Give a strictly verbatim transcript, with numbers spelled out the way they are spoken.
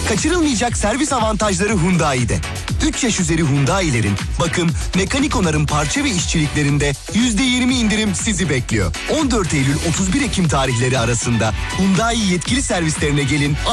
Kaçırılmayacak servis avantajları Hyundai'de. üç yaş üzeri Hyundai'lerin bakım, mekanik onarım parça ve işçiliklerinde yüzde yirmi indirim sizi bekliyor. on dört Eylül otuz bir Ekim tarihleri arasında Hyundai yetkili servislerine gelin.